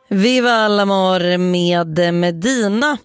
Viva l'amor med Medina.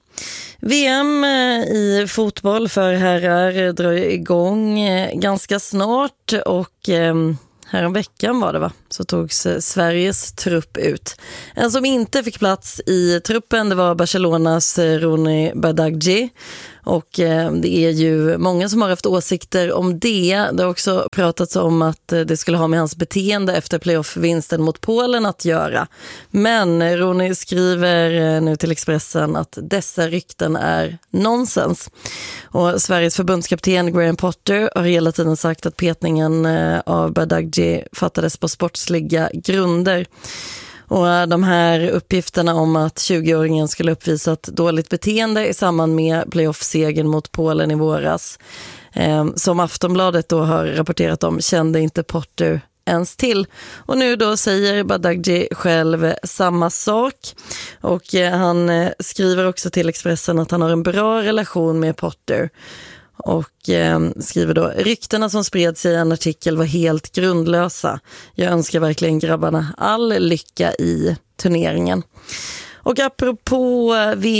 VM i fotboll för herrar drar igång ganska snart och häromveckan var det va? Så togs Sveriges trupp ut. En som inte fick plats i truppen det var Barcelonas Rony Bardghji. Och det är ju många som har haft åsikter om det. Det har också pratats om att det skulle ha med hans beteende efter playoff-vinsten mot Polen att göra. Men Rony skriver nu till Expressen att dessa rykten är nonsens. Och Sveriges förbundskapten Graham Potter har hela tiden sagt att petningen av Bardghji fattades på sportsliga grunder. Och de här uppgifterna om att 20-åringen skulle uppvisa ett dåligt beteende i samband med playoff-segern mot Polen i våras, som Aftonbladet då har rapporterat om, kände inte Potter ens till. Och nu då säger Bardghji själv samma sak. Och han skriver också till Expressen att han har en bra relation med Potter. Och skriver då: ryktena som spreds i en artikel var helt grundlösa. Jag önskar verkligen grabbarna all lycka i turneringen. Och apropå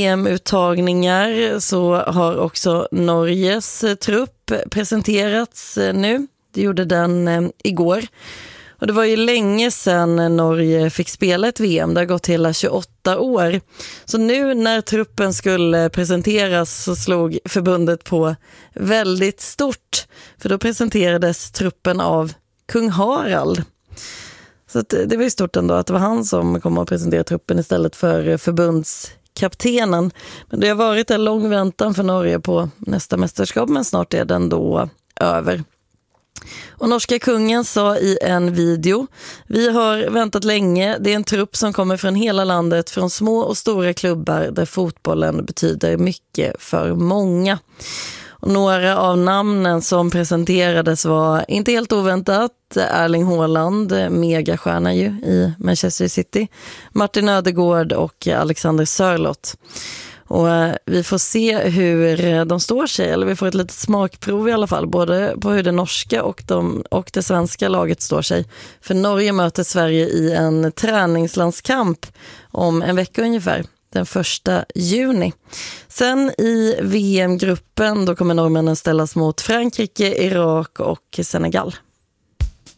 VM-uttagningar så har också Norges trupp presenterats nu. Det gjorde den igår. Och det var ju länge sedan Norge fick spela ett VM. Det har gått hela 28 år. Så nu när truppen skulle presenteras så slog förbundet på väldigt stort. För då presenterades truppen av kung Harald. Så det var ju stort ändå att det var han som kom att presentera truppen istället för förbundskaptenen. Men det har varit en lång väntan för Norge på nästa mästerskap, men snart är den då över. Och norska kungen sa i en video: vi har väntat länge, det är en trupp som kommer från hela landet, från små och stora klubbar där fotbollen betyder mycket för många. Och några av namnen som presenterades var inte helt oväntat Erling Haaland, megastjärna ju i Manchester City, Martin Ödegaard och Alexander Sörloth. Och vi får se hur de står sig, eller vi får ett litet smakprov i alla fall, både på hur det norska och det svenska laget står sig. För Norge möter Sverige i en träningslandskamp om en vecka ungefär, den 1 juni. Sen i VM-gruppen då kommer norrmännen ställas mot Frankrike, Irak och Senegal.